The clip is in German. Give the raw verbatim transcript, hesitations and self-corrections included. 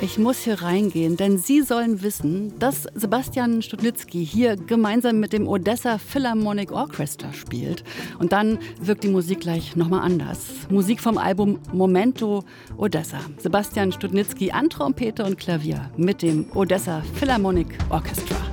Ich muss hier reingehen, denn Sie sollen wissen, dass Sebastian Studnitzky hier gemeinsam mit dem Odessa Philharmonic Orchestra spielt. Und dann wirkt die Musik gleich nochmal anders. Musik vom Album Momento Odessa. Sebastian Studnitzky an Trompete und Klavier mit dem Odessa Philharmonic Orchestra.